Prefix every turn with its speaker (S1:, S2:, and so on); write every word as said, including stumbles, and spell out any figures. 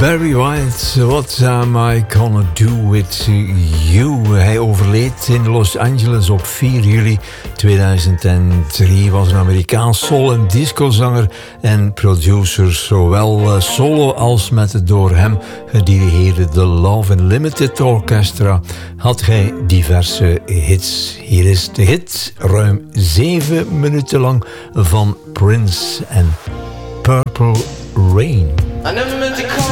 S1: Barry White, What Am I Gonna Do With You? Hij overleed in Los Angeles op vier juli tweeduizend drie. Was een Amerikaans soul- en discozanger en producer, zowel solo als met het door hem gedirigeerde The Love Unlimited Orchestra had hij diverse hits. Hier is de hit, ruim zeven minuten lang, van Prince en Purple Rain.
S2: I never meant to call